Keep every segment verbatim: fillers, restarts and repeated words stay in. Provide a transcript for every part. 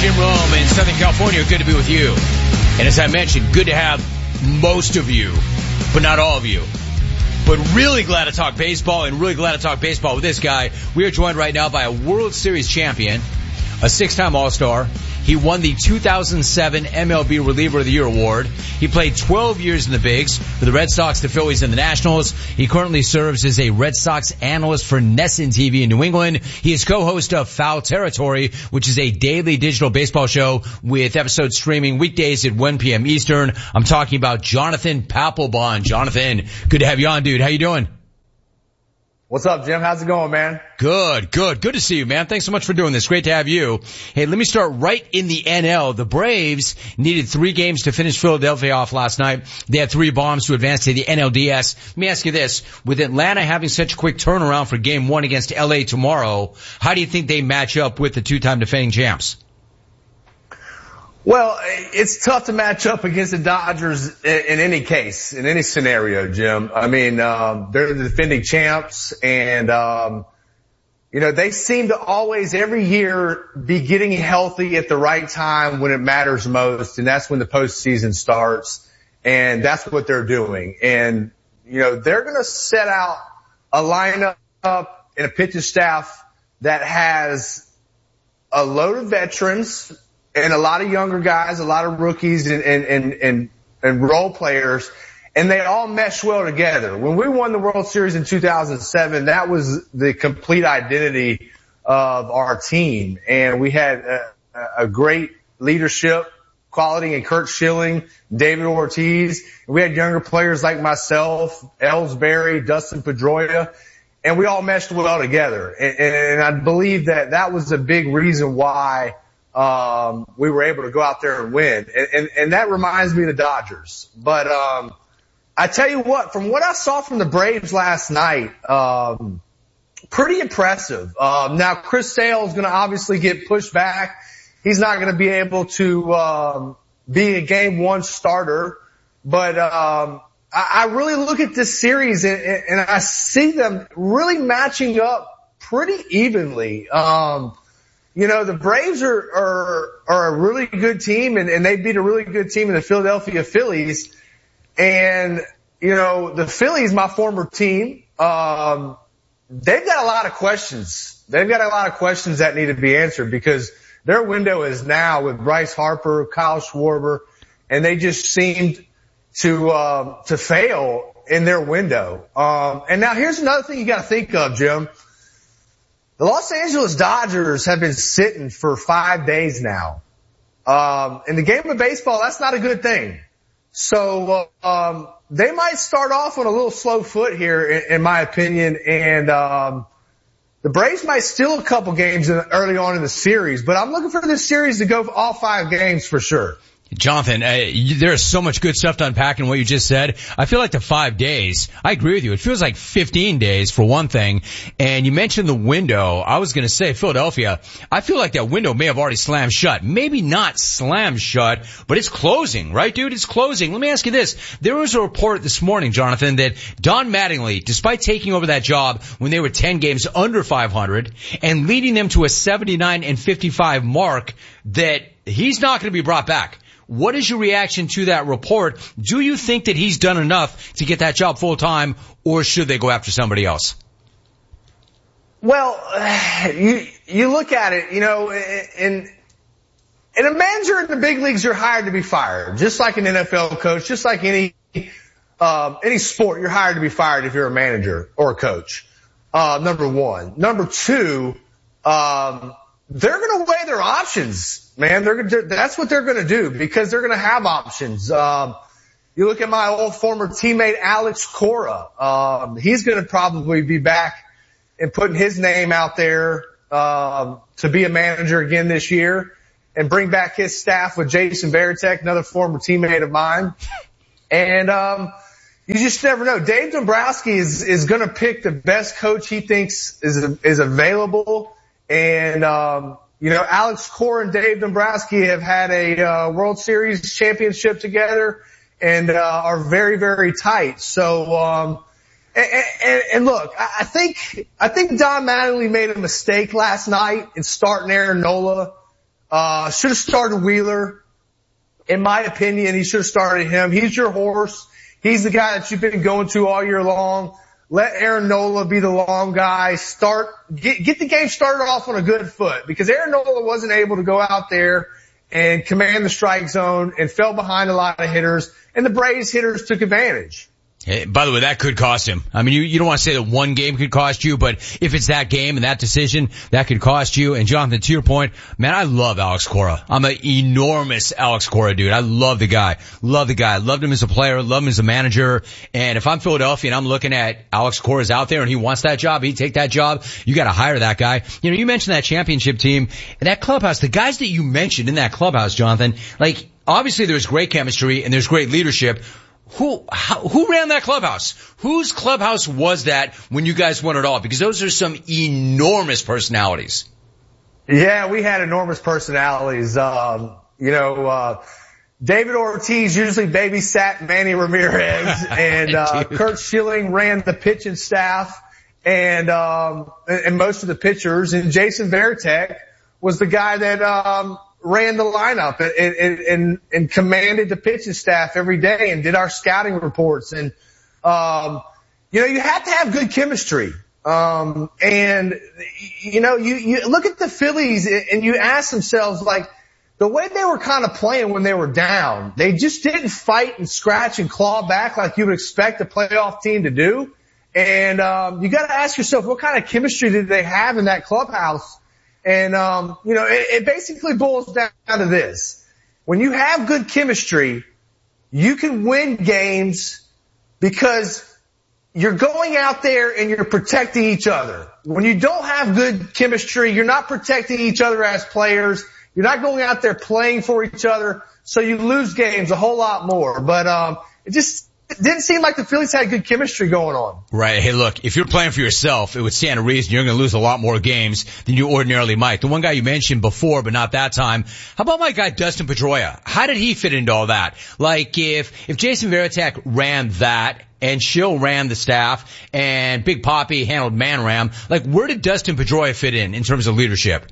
Jim Rome in Southern California. Good to be with you. And as I mentioned, good to have most of you, but not all of you. But really glad to talk baseball, and really glad to talk baseball with this guy. We are joined right now by a World Series champion, a six-time All-Star. He won the two thousand seven M L B Reliever of the Year award. He played twelve years in the bigs for the Red Sox, the Phillies, and the Nationals. He currently serves as a Red Sox analyst for Nesson T V in New England. He is co-host of Foul Territory, which is a daily digital baseball show with episodes streaming weekdays at one p.m. Eastern. I'm talking about Jonathan Papelbon. Jonathan, good to have you on, dude. How you doing? What's up, Jim? How's it going, man? Good, good. Good to see you, man. Thanks so much for doing this. Great to have you. Hey, let me start right in the N L. The Braves needed three games to finish Philadelphia off last night. They had three bombs to advance to the N L D S. Let me ask you this. With Atlanta having such a quick turnaround for game one against L A tomorrow, how do you think they match up with the two-time defending champs? Well, it's tough to match up against the Dodgers in any case, in any scenario, Jim. I mean, um, they're the defending champs, and, um, you know, they seem to always, every year, be getting healthy at the right time when it matters most, and that's when the postseason starts, and that's what they're doing. And, you know, they're going to set out a lineup and a pitching staff that has a load of veterans and a lot of younger guys, a lot of rookies and, and, and, and, and role players, and they all mesh well together. When we won the World Series in two thousand seven, that was the complete identity of our team. And we had a, a great leadership quality in Curt Schilling, David Ortiz. We had younger players like myself, Ellsbury, Dustin Pedroia, and we all meshed well together. And, and I believe that that was a big reason why Um, we were able to go out there and win. And, and, and that reminds me of the Dodgers. But, um, I tell you what, from what I saw from the Braves last night, um, pretty impressive. Um, now Chris Sale is going to obviously get pushed back. He's not going to be able to, um, be a game one starter. But, um, I, I really look at this series and, and I see them really matching up pretty evenly. Um, You know, the Braves are, are, are a really good team, and, and they beat a really good team in the Philadelphia Phillies. And, you know, the Phillies, my former team, um, they've got a lot of questions. They've got a lot of questions that need to be answered because their window is now with Bryce Harper, Kyle Schwarber, and they just seemed to, um, to fail in their window. Um, and now here's another thing you got to think of, Jim. The Los Angeles Dodgers have been sitting for five days now. Um, in the game of baseball, that's not a good thing. So, um, they might start off on a little slow foot here, in, in my opinion, and, um, the Braves might steal a couple games in, early on in the series, but I'm looking for this series to go for all five games for sure. Jonathan, uh, you, there is so much good stuff to unpack in what you just said. I feel like the five days, I agree with you. It feels like fifteen days for one thing. And you mentioned the window. I was going to say Philadelphia. I feel like that window may have already slammed shut. Maybe not slammed shut, but it's closing, right, dude? It's closing. Let me ask you this. There was a report this morning, Jonathan, that Don Mattingly, despite taking over that job when they were ten games under five hundred and leading them to a seventy-nine and fifty-five mark, that he's not going to be brought back. What is your reaction to that report? Do you think that he's done enough to get that job full time, or should they go after somebody else? Well, you you look at it, you know, and and a manager in the big leagues, you're hired to be fired, just like an N F L coach, just like any um, any sport, you're hired to be fired if you're a manager or a coach. Uh, number one, number two, um, they're going to weigh their options. Man, they're gonna, that's what they're going to do because they're going to have options. Um, you look at my old former teammate Alex Cora. Um, he's going to probably be back and putting his name out there um, to be a manager again this year and bring back his staff with Jason Varitek, another former teammate of mine. And um, you just never know. Dave Dombrowski is is going to pick the best coach he thinks is is available, and um, You know, Alex Cora and Dave Dombrowski have had a uh, World Series championship together and uh, are very, very tight. So, um, and, and, and look, I think I think Don Mattingly made a mistake last night in starting Aaron Nola. Uh, should have started Wheeler. In my opinion, he should have started him. He's your horse. He's the guy that you've been going to all year long. Let Aaron Nola be the long guy. Start, get, get the game started off on a good foot, because Aaron Nola wasn't able to go out there and command the strike zone and fell behind a lot of hitters, and the Braves hitters took advantage. Hey, by the way, that could cost him. I mean, you, you don't want to say that one game could cost you, but if it's that game and that decision, that could cost you. And Jonathan, to your point, man, I love Alex Cora. I'm an enormous Alex Cora dude. I love the guy. Love the guy. Loved him as a player. Loved him as a manager. And if I'm Philadelphia and I'm looking at Alex Cora's out there and he wants that job, he'd take that job. You got to hire that guy. You know, you mentioned that championship team and that clubhouse. The guys that you mentioned in that clubhouse, Jonathan, like, obviously there's great chemistry and there's great leadership. Who, how, who ran that clubhouse? Whose clubhouse was that when you guys won it all? Because those are some enormous personalities. Yeah, we had enormous personalities. Um, you know, uh, David Ortiz usually babysat Manny Ramirez, and, uh, Kurt Schilling ran the pitching staff and, um, and most of the pitchers, and Jason Varitek was the guy that, um, ran the lineup and, and, and, and commanded the pitching staff every day and did our scouting reports. And, um, you know, you have to have good chemistry. Um, and, you know, you, you look at the Phillies and you ask themselves, like, the way they were kind of playing when they were down, they just didn't fight and scratch and claw back like you would expect a playoff team to do. And, um, you got to ask yourself, what kind of chemistry did they have in that clubhouse? And, um, you know, it, it basically boils down to this. When you have good chemistry, you can win games because you're going out there and you're protecting each other. When you don't have good chemistry, you're not protecting each other as players. You're not going out there playing for each other. So you lose games a whole lot more. But, um, it just, it didn't seem like the Phillies had good chemistry going on. Right. Hey, look, if you're playing for yourself, it would stand to reason you're going to lose a lot more games than you ordinarily might. The one guy you mentioned before, but not that time. How about my guy Dustin Pedroia? How did he fit into all that? Like, if, if Jason Varitek ran that and Schill ran the staff and Big Papi handled Manram, like, where did Dustin Pedroia fit in in terms of leadership?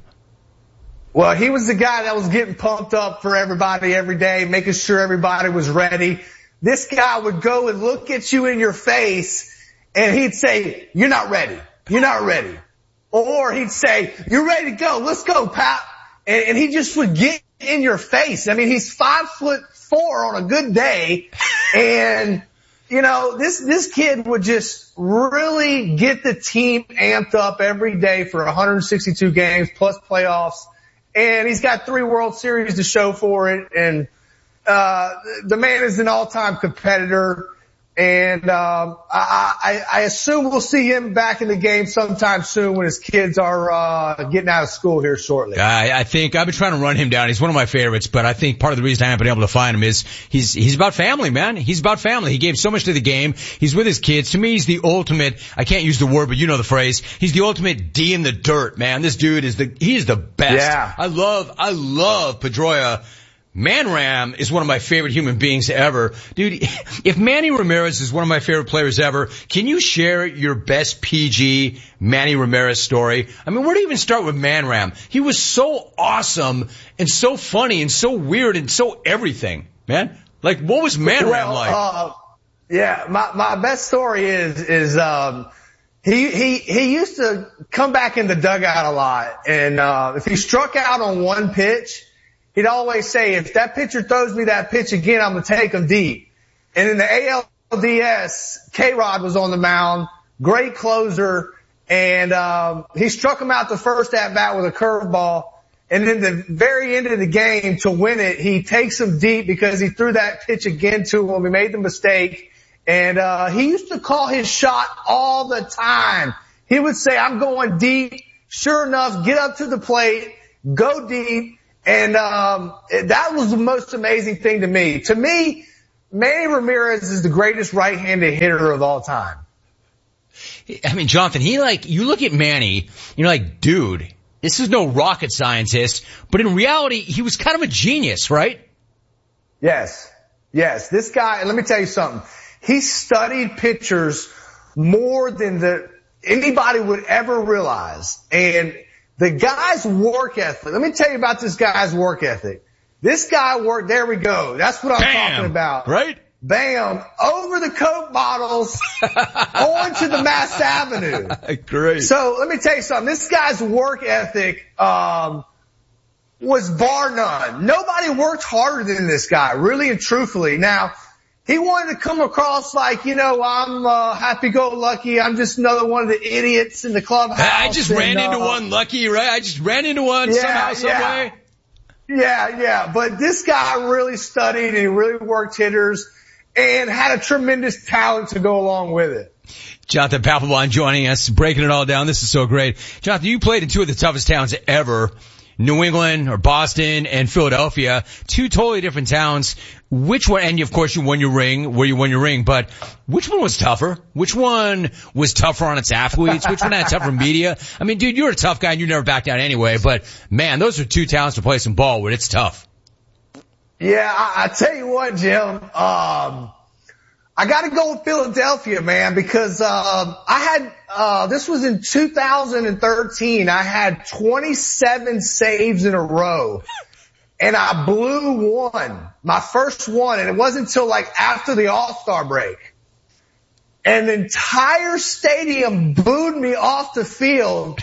Well, he was the guy that was getting pumped up for everybody every day, making sure everybody was ready. This guy would go and look at you in your face and he'd say, you're not ready. You're not ready. Or he'd say, you're ready to go. Let's go, Pap. And, and he just would get in your face. I mean, he's five foot four on a good day. And, you know, this, this kid would just really get the team amped up every day for one hundred sixty-two games plus playoffs. And he's got three World Series to show for it. And, Uh, the man is an all-time competitor, and um, I, I, I assume we'll see him back in the game sometime soon when his kids are uh, getting out of school here shortly. I, I think I've been trying to run him down. He's one of my favorites, but I think part of the reason I haven't been able to find him is he's he's about family, man. He's about family. He gave so much to the game. He's with his kids. To me, he's the ultimate. I can't use the word, but you know the phrase. He's the ultimate D in the dirt, man. This dude is the he is the best. Yeah. I love I love Pedroia. Manram is one of my favorite human beings ever. Dude, if Manny Ramirez is one of my favorite players ever, can you share your best P G Manny Ramirez story? I mean, where do you even start with Manram? He was so awesome and so funny and so weird and so everything, man. Like, what was Manram well, like? Uh, yeah, my, my best story is, is, um, he, he, he used to come back in the dugout a lot. And, uh, if he struck out on one pitch, he'd always say, if that pitcher throws me that pitch again, I'm going to take him deep. And in the A L D S, K-Rod was on the mound, great closer, and um, he struck him out the first at-bat with a curveball. And then the very end of the game, to win it, he takes him deep because he threw that pitch again to him. He made the mistake. And uh he used to call his shot all the time. He would say, I'm going deep. Sure enough, get up to the plate, go deep. And, um, that was the most amazing thing to me. To me, Manny Ramirez is the greatest right-handed hitter of all time. I mean, Jonathan, he like, you look at Manny, you're like, dude, this is no rocket scientist, but in reality, he was kind of a genius, right? Yes. Yes. This guy, let me tell you something. He studied pitchers more than the, anybody would ever realize. And The guy's work ethic. Let me tell you about this guy's work ethic. This guy worked, there we go. That's what I'm Bam. talking about. Right? Bam. Over the Coke bottles, onto the Mass Avenue. Great. So let me tell you something. This guy's work ethic, um, was bar none. Nobody worked harder than this guy, really and truthfully. Now, he wanted to come across like, you know, I'm uh, happy-go-lucky. I'm just another one of the idiots in the clubhouse. I just and, ran into uh, one, Lucky, right? I just ran into one yeah, somehow, some yeah. way. Yeah, yeah. But this guy really studied and he really worked hitters and had a tremendous talent to go along with it. Jonathan Papelbon joining us, breaking it all down. This is so great. Jonathan, you played in two of the toughest towns ever. New England or Boston and Philadelphia, two totally different towns. Which one, and of course you won your ring, where you won your ring, but which one was tougher? Which one was tougher on its athletes? Which one had tougher media? I mean, dude, you're a tough guy and you never back down anyway, but man, those are two towns to play some ball with. It's tough. Yeah, I, I tell you what, Jim, um, I gotta go with Philadelphia, man, because, um, I had, uh, this was in two thousand thirteen. I had twenty-seven saves in a row and I blew one, my first one. And it wasn't until like after the All-Star break. And the entire stadium booed me off the field.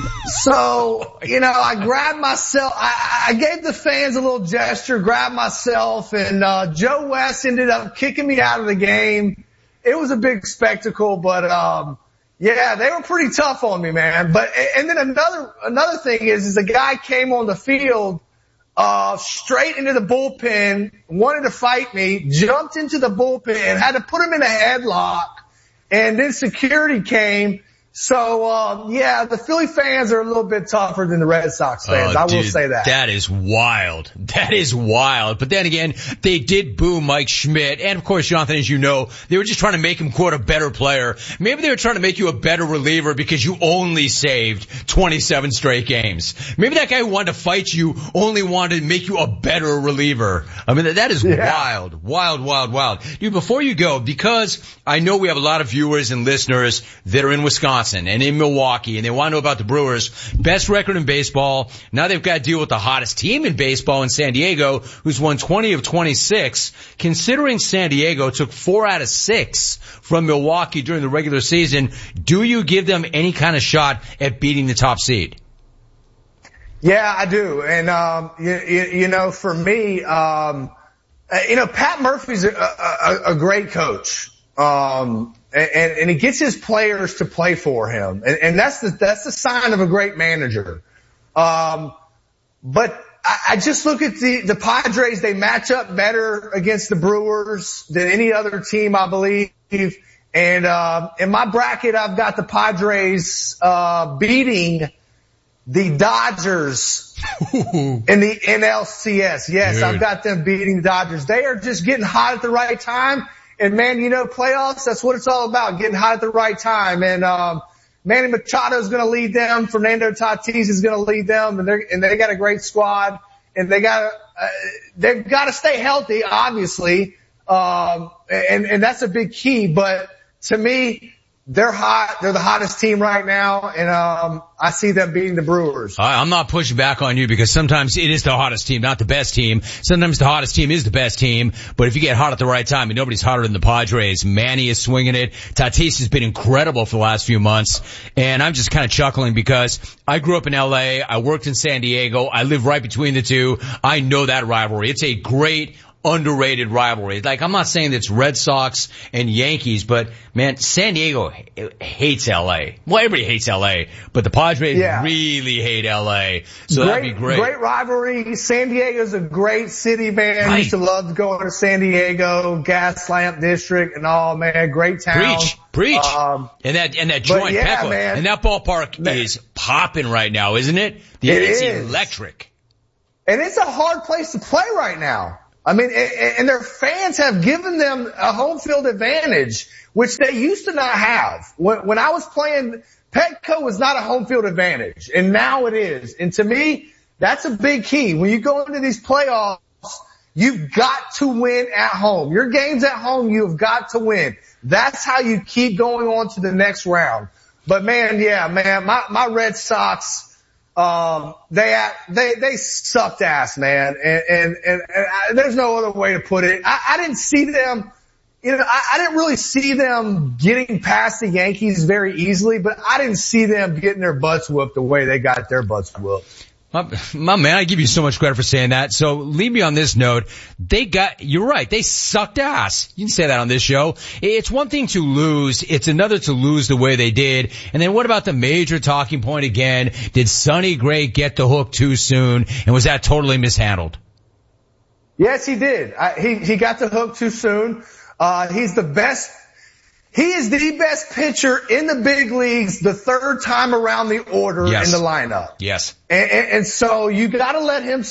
So, you know, I grabbed myself, I, I gave the fans a little gesture, grabbed myself, and, uh, Joe West ended up kicking me out of the game. It was a big spectacle, but, um, yeah, they were pretty tough on me, man. But, and then another, another thing is, is a guy came on the field, uh, straight into the bullpen, wanted to fight me, jumped into the bullpen, had to put him in a headlock. And then security came. So, uh, yeah, the Philly fans are a little bit tougher than the Red Sox fans. Oh, I will dude, say that. That is wild. That is wild. But then again, they did boo Mike Schmidt. And of course, Jonathan, as you know, they were just trying to make him, quote, a better player. Maybe they were trying to make you a better reliever because you only saved twenty-seven straight games. Maybe that guy who wanted to fight you only wanted to make you a better reliever. I mean, that is yeah. wild, wild, wild, wild. Dude, before you go, because I know we have a lot of viewers and listeners that are in Wisconsin and in Milwaukee, and they want to know about the Brewers. Best record in baseball. Now they've got to deal with the hottest team in baseball in San Diego, who's won twenty of twenty-six. Considering San Diego took four out of six from Milwaukee during the regular season, do you give them any kind of shot at beating the top seed? Yeah, I do. And, um, you, you, you know, for me, um, you know, Pat Murphy's a, a, a great coach. Um, and, and he gets his players to play for him. And, and that's the, that's the sign of a great manager. Um, but I, I just look at the, the Padres. They match up better against the Brewers than any other team, I believe. And, uh, in my bracket, I've got the Padres, uh, beating the Dodgers in the N L C S. Yes, Dude. I've got them beating the Dodgers. They are just getting hot at the right time. And man, you know, playoffs, that's what it's all about, getting hot at the right time. And, um, Manny Machado is going to lead them. Fernando Tatis is going to lead them. And they're, and they got a great squad. And they got, uh, they've got to stay healthy, obviously. Um, and, and that's a big key. But to me, they're hot. They're the hottest team right now. And, um, I see them beating the Brewers. I'm not pushing back on you because sometimes it is the hottest team, not the best team. Sometimes the hottest team is the best team. But if you get hot at the right time, and nobody's hotter than the Padres, Manny is swinging it. Tatis has been incredible for the last few months. And I'm just kind of chuckling because I grew up in L A. I worked in San Diego. I live right between the two. I know that rivalry. It's a great, underrated rivalry. Like, I'm not saying that it's Red Sox and Yankees, but man, San Diego hates L A. Well, everybody hates L A, but the Padres yeah. really hate L A. So great, that'd be great. Great rivalry. San Diego's a great city, man. Right. I used to love going to San Diego, Gas Lamp District and all, man. Great town. Preach, preach. Um, and that, and that joint yeah, Petco. Man. And that ballpark man. is popping right now, isn't it? The, it it's is. electric. And it's a hard place to play right now. I mean, and their fans have given them a home field advantage, which they used to not have. When, when I was playing, Petco was not a home field advantage, and now it is. And to me, that's a big key. When you go into these playoffs, you've got to win at home. Your games at home, you've got to win. That's how you keep going on to the next round. But man, yeah, man, my, my Red Sox, um, they, they, they sucked ass, man. And, and, and, and I, there's no other way to put it. I, I didn't see them, you know, I, I didn't really see them getting past the Yankees very easily, but I didn't see them getting their butts whooped the way they got their butts whooped. My, my man, I give you so much credit for saying that. So leave me on this note. They got, you're right, they sucked ass. You can say that on this show. It's one thing to lose. It's another to lose the way they did. And then what about the major talking point again? Did Sonny Gray get the hook too soon? And was that totally mishandled? Yes, he did. I, he, he got the hook too soon. Uh, he's the best. He is the best pitcher in the big leagues the third time around the order yes. in the lineup. Yes. And, and, and so you gotta let him,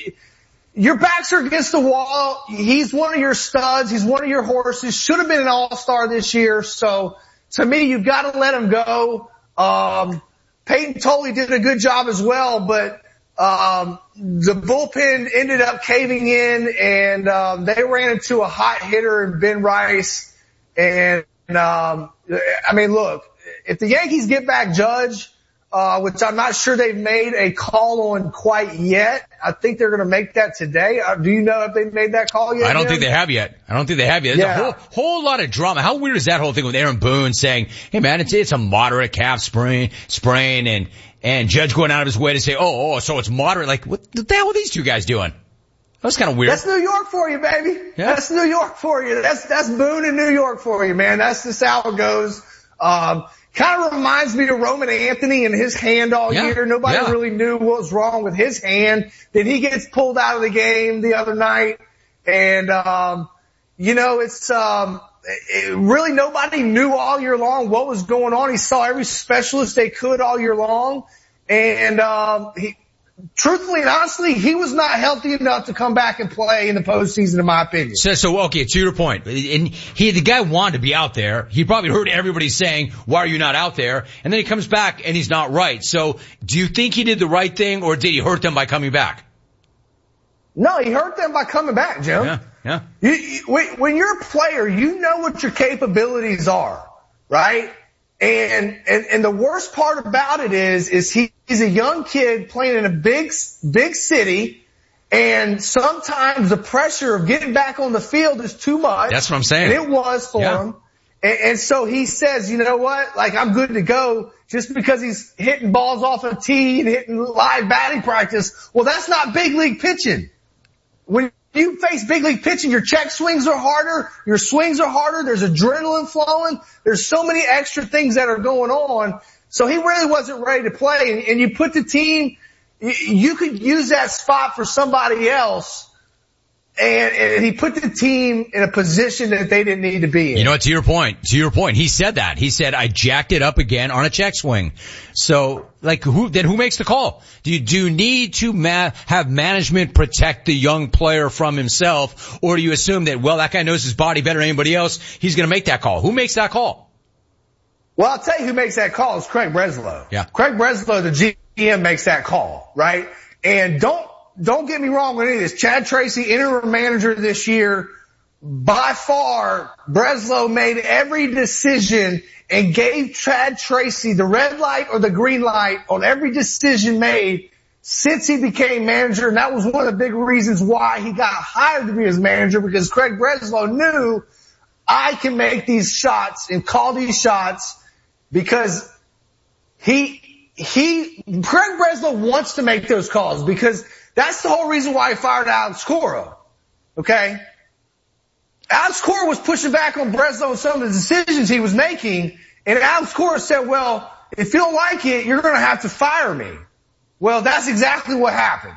your backs are against the wall. He's one of your studs. He's one of your horses. Should have been an all-star this year. So to me, you've gotta let him go. Um, Peyton Tolley did a good job as well, but, um, the bullpen ended up caving in and, um, they ran into a hot hitter in Ben Rice and, Um, I mean, look, if the Yankees get back Judge, uh, which I'm not sure they've made a call on quite yet. I think they're going to make that today. Uh, do you know if they've made that call yet? I don't Jim? think they have yet. I don't think they have yet. There's yeah. a whole, whole lot of drama. How weird is that whole thing with Aaron Boone saying, hey man, it's, it's a moderate calf sprain, sprain and, and Judge going out of his way to say, oh, oh, so it's moderate. Like, what the hell are these two guys doing? That's kind of weird. That's New York for you, baby. Yeah. That's New York for you. That's, that's Boone in New York for you, man. That's just how it goes. Um, kind of reminds me of Roman Anthony and his hand all yeah. year. Nobody yeah. really knew what was wrong with his hand. Then he gets pulled out of the game the other night. And, um, you know, it's, um, it, really nobody knew all year long what was going on. He saw every specialist they could all year long. And, um, he, truthfully and honestly, he was not healthy enough to come back and play in the postseason, in my opinion. So, so okay, to your point, and he, the guy wanted to be out there. He probably heard everybody saying, "Why are you not out there?" And then he comes back and he's not right. So, do you think he did the right thing, or did he hurt them by coming back? No, he hurt them by coming back, Jim. Yeah, yeah. You, you, when you're a player, you know what your capabilities are, right? And, and, and the worst part about it is, is he, he's a young kid playing in a big, big city. And sometimes the pressure of getting back on the field is too much. That's what I'm saying. And it was for yeah. him. And, and so he says, you know what? Like, I'm good to go just because he's hitting balls off a tee and hitting live batting practice. Well, that's not big league pitching. When you face big league pitching, your check swings are harder, your swings are harder, there's adrenaline flowing, there's so many extra things that are going on. So he really wasn't ready to play. And, and you put the team, you, you could use that spot for somebody else. And, and he put the team in a position that they didn't need to be in. You know what, to your point, to your point, he said that. He said, I jacked it up again on a check swing. So, like, who, then who makes the call? Do you, do you need to ma- have management protect the young player from himself? Or do you assume that, well, that guy knows his body better than anybody else, he's gonna make that call? Who makes that call? Well, I'll tell you who makes that call is Craig Breslow. Yeah. Craig Breslow, the G M, makes that call, right? And don't, Don't get me wrong with any of this. Chad Tracy, interim manager this year, by far, Breslow made every decision and gave Chad Tracy the red light or the green light on every decision made since he became manager. And that was one of the big reasons why he got hired to be his manager, because Craig Breslow knew I can make these shots and call these shots because he, he, Craig Breslow wants to make those calls because that's the whole reason why he fired Alex Cora. Okay? Alex Cora was pushing back on Breslow and some of the decisions he was making, and Alex Cora said, well, if you don't like it, you're going to have to fire me. Well, that's exactly what happened.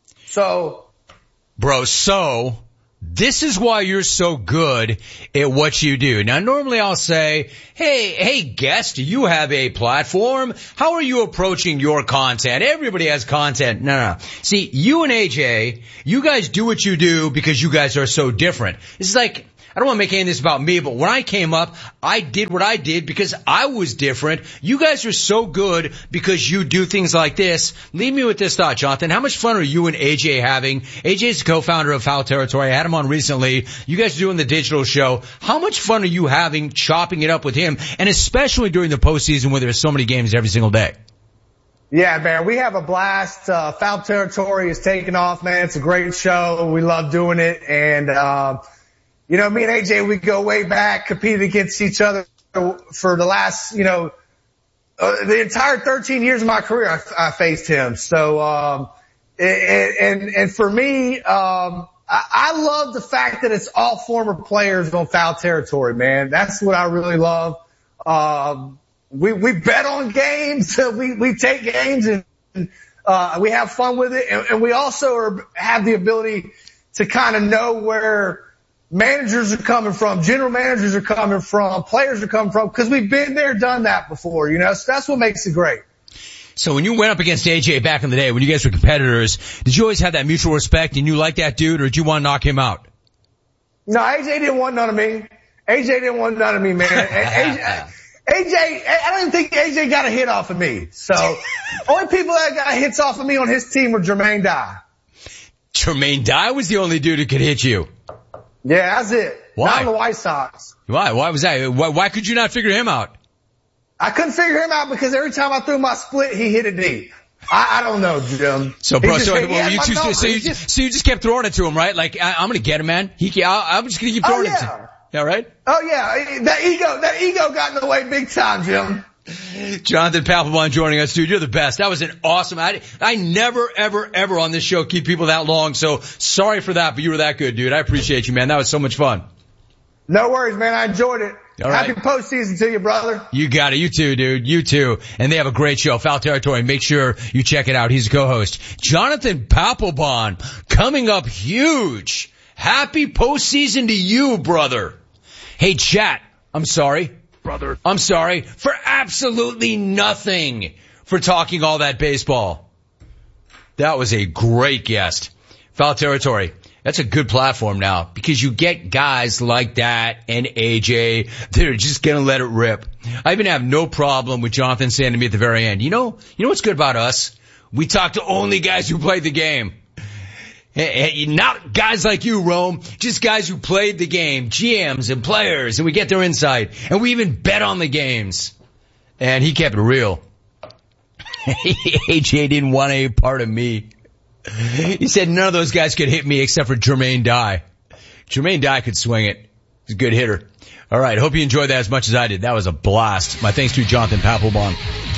So. Bro, so this is why you're so good at what you do. Now, normally I'll say, hey, hey, guest, do you have a platform? How are you approaching your content? Everybody has content. No, no. See, you and A J, you guys do what you do because you guys are so different. It's like, I don't want to make any of this about me, but when I came up, I did what I did because I was different. You guys are so good because you do things like this. Leave me with this thought, Jonathan. How much fun are you and A J having? A J's the co-founder of Foul Territory. I had him on recently. You guys are doing the digital show. How much fun are you having chopping it up with him? And especially during the postseason where there's so many games every single day. Yeah, man, we have a blast. Uh, Foul Territory is taking off, man. It's a great show. We love doing it. And, uh, you know, me and A J, we go way back, competed against each other for the last, you know, uh, the entire thirteen years of my career. I, I faced him. So, um, and, and, and for me, um, I, I love the fact that it's all former players on Foul Territory, man. That's what I really love. Um, We, we bet on games. We, we take games and, uh, we have fun with it. And, and we also are, have the ability to kind of know where managers are coming from, general managers are coming from, players are coming from, because we've been there, done that before, you know, so that's what makes it great. So when you went up against A J back in the day, when you guys were competitors, did you always have that mutual respect and you liked that dude, or did you want to knock him out? No, A J didn't want none of me. A J didn't want none of me, man. A J, A J, I don't even think A J got a hit off of me. So, only people that got hits off of me on his team were Jermaine Dye. Jermaine Dye was the only dude who could hit you. Yeah, that's it. Why? Not on the White Sox. Why? Why was that? Why, why could you not figure him out? I couldn't figure him out because every time I threw my split, he hit it deep. I, I don't know, Jim. So, bro, just, so, well, you two, so, so, you just, so you just kept throwing it to him, right? Like, I, I'm gonna get him, man. He, I, I'm just gonna keep throwing oh, yeah. it to him. Yeah, right? Oh yeah, that ego, that ego got in the way big time, Jim. Jonathan Papelbon joining us, dude. You're the best. That was an awesome. I, I never, ever, ever on this show keep people that long. So sorry for that, but you were that good, dude. I appreciate you, man. That was so much fun. No worries, man. I enjoyed it. All right. Happy postseason to you, brother. You got it. You too, dude. You too. And they have a great show, Foul Territory. Make sure you check it out. He's a co-host. Jonathan Papelbon coming up huge. Happy postseason to you, brother. Hey, chat. I'm sorry. Brother. I'm sorry for absolutely nothing for talking all that baseball. That was a great guest. Foul Territory. That's a good platform now because you get guys like that and A J that are just going to let it rip. I even have no problem with Jonathan saying to me at the very end, you know, you know what's good about us? We talk to only guys who played the game. Not guys like you, Rome, just guys who played the game, G Ms and players, and we get their insight, and we even bet on the games. And he kept it real. A J didn't want any part of me. He said none of those guys could hit me except for Jermaine Dye. Jermaine Dye could swing it. He's a good hitter. All right, hope you enjoyed that as much as I did. That was a blast. My thanks to Jonathan Papelbon.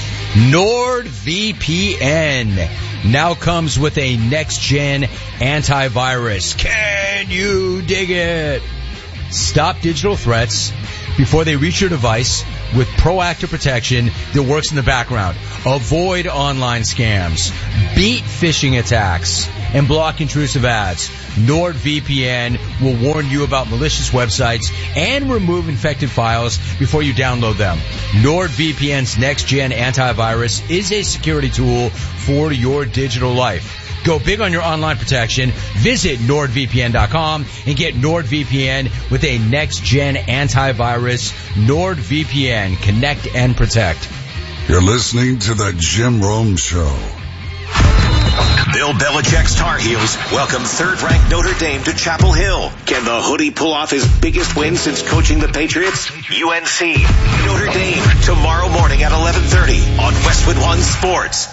NordVPN now comes with a next-gen antivirus. Can you dig it? Stop digital threats before they reach your device with proactive protection that works in the background. Avoid online scams, beat phishing attacks, and block intrusive ads. NordVPN will warn you about malicious websites and remove infected files before you download them. NordVPN's next-gen antivirus is a security tool for your digital life. Go big on your online protection. Visit Nord V P N dot com and get NordVPN with a next-gen antivirus. NordVPN. Connect and protect. You're listening to the Jim Rome Show. Bill Belichick's Tar Heels welcome third-ranked Notre Dame to Chapel Hill. Can the Hoodie pull off his biggest win since coaching the Patriots? U N C, Notre Dame, tomorrow morning at eleven thirty on Westwood One Sports.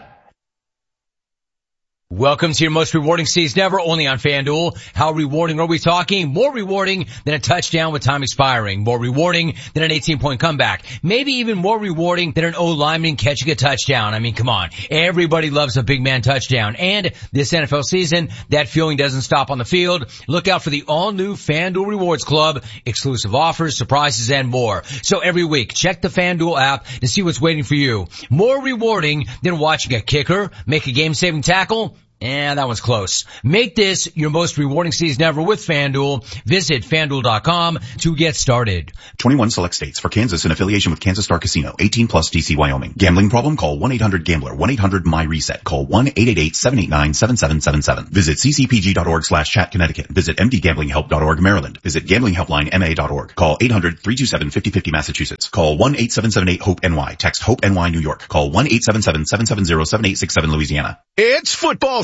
Welcome to your most rewarding season ever, only on FanDuel. How rewarding are we talking? More rewarding than a touchdown with time expiring. More rewarding than an eighteen-point comeback. Maybe even more rewarding than an O-lineman catching a touchdown. I mean, come on. Everybody loves a big man touchdown. And this N F L season, that feeling doesn't stop on the field. Look out for the all-new FanDuel Rewards Club. Exclusive offers, surprises, and more. So every week, check the FanDuel app to see what's waiting for you. More rewarding than watching a kicker make a game-saving tackle. And that one's close. Make this your most rewarding season ever with FanDuel. Visit FanDuel dot com to get started. twenty-one select states. For Kansas in affiliation with Kansas Star Casino. eighteen plus D C Wyoming. Gambling problem? Call one eight hundred gambler. one eight hundred my reset. Call one eight eight eight seven eight nine seven seven seven seven. Visit c c p g dot org slash chat Connecticut. Visit m d gambling help dot org Maryland. Visit gambling helpline m a dot org. Call eight hundred three two seven five oh five oh Massachusetts. Call one eight seven seven eight hope N Y. Text HOPE-N Y New York. Call one eight seven seven seven seven zero seven eight six seven Louisiana. It's football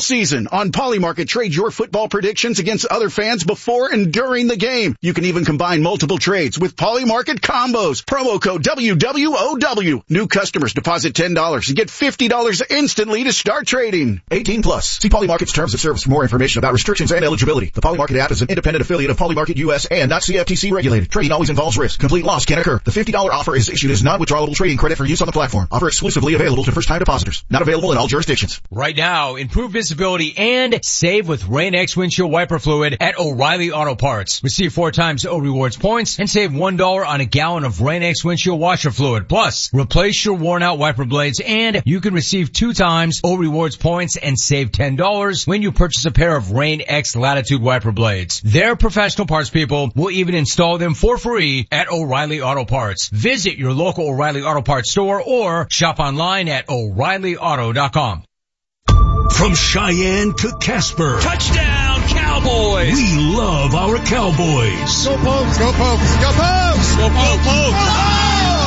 season. On Polymarket, trade your football predictions against other fans before and during the game. You can even combine multiple trades with Polymarket combos. Promo code W W O W. New customers deposit ten dollars and get fifty dollars instantly to start trading. eighteen plus. See Polymarket's terms of service for more information about restrictions and eligibility. The Polymarket app is an independent affiliate of Polymarket U S and not C F T C regulated. Trading always involves risk. Complete loss can occur. The fifty dollars offer is issued as non-withdrawable trading credit for use on the platform. Offer exclusively available to first-time depositors. Not available in all jurisdictions. Right now, improve visibility and save with Rain-X windshield wiper fluid at O'Reilly Auto Parts. Receive four times O Rewards points and save one dollar on a gallon of Rain-X windshield washer fluid. Plus, replace your worn-out wiper blades and you can receive two times O Rewards points and save ten dollars when you purchase a pair of Rain-X Latitude wiper blades. Their professional parts people will even install them for free at O'Reilly Auto Parts. Visit your local O'Reilly Auto Parts store or shop online at O'Reilly Auto dot com. From Cheyenne to Casper. Touchdown, Cowboys! We love our Cowboys. Go Pokes, go Pokes, go Pokes! Go Pokes!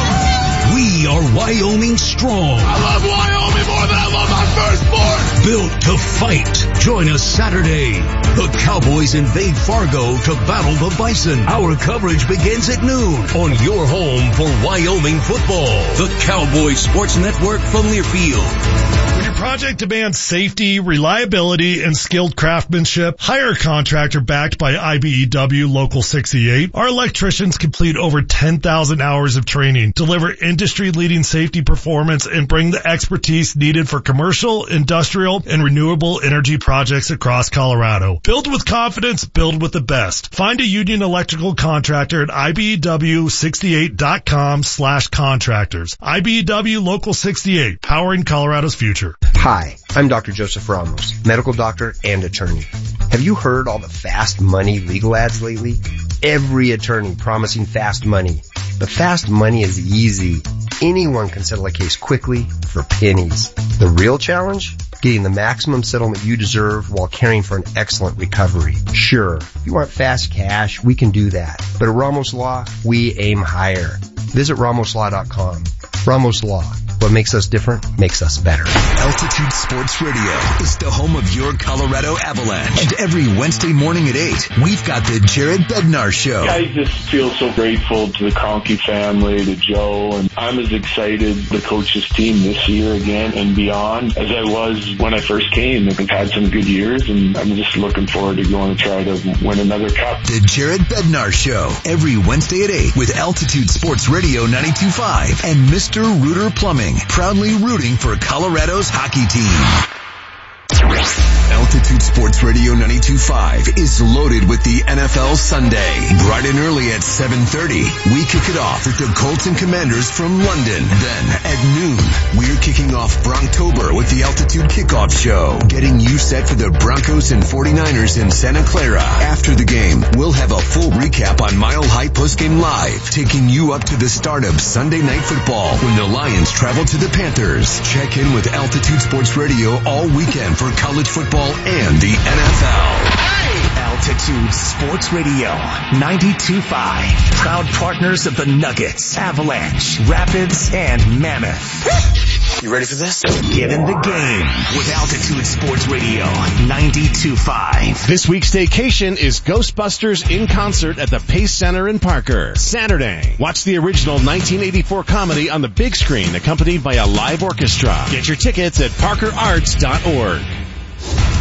We are Wyoming strong. I love Wyoming more than I love my firstborn! Built to fight. Join us Saturday. The Cowboys invade Fargo to battle the Bison. Our coverage begins at noon on your home for Wyoming football. The Cowboys Sports Network from Learfield. When your project demands safety, reliability, and skilled craftsmanship, hire a contractor backed by I B E W Local sixty-eight. Our electricians complete over ten thousand hours of training, deliver industry-leading safety performance, and bring the expertise needed for commercial, industrial, and renewable energy projects across Colorado. Build with confidence, build with the best. Find a Union Electrical contractor at I B E W sixty-eight dot com slash contractors. I B E W Local sixty-eight, powering Colorado's future. Hi, I'm Doctor Joseph Ramos, medical doctor and attorney. Have you heard all the fast money legal ads lately? Every attorney promising fast money. But fast money is easy. Anyone can settle a case quickly for pennies. The real challenge? Getting the maximum settlement you deserve while caring for an excellent recovery. Sure, if you want fast cash, we can do that. But at Ramos Law, we aim higher. Visit Ramos Law dot com. Ramos Law. What makes us different makes us better. Altitude Sports Radio is the home of your Colorado Avalanche. And every Wednesday morning at eight, we've got the Jared Bednar Show. I just feel so grateful to the Conkey family, to Joe, and I'm as excited the coaches team this year again and beyond as I was when I first came. They've had some good years, and I'm just looking forward to going to try to win another cup. The Jared Bednar Show, every Wednesday at eight with Altitude Sports Radio ninety-two point five and Mister Rooter Plumbing, proudly rooting for Colorado's hockey team. Altitude Sports Radio ninety-two point five is loaded with the N F L Sunday. Bright and early at seven thirty, we kick it off with the Colts and Commanders from London. Then at noon, we're kicking off Bronctober with the Altitude Kickoff Show, getting you set for the Broncos and forty-niners in Santa Clara. After the game, we'll have a full recap on Mile High Postgame Live, taking you up to the start of Sunday Night Football when the Lions travel to the Panthers. Check in with Altitude Sports Radio all weekend for college football and the N F L. Hey! Altitude Sports Radio ninety-two point five. Proud partners of the Nuggets, Avalanche, Rapids, and Mammoth. You ready for this? Get in the game with Altitude Sports Radio ninety-two point five. This week's staycation is Ghostbusters in concert at the Pace Center in Parker. Saturday. Watch the original nineteen eighty-four comedy on the big screen accompanied by a live orchestra. Get your tickets at parker arts dot org.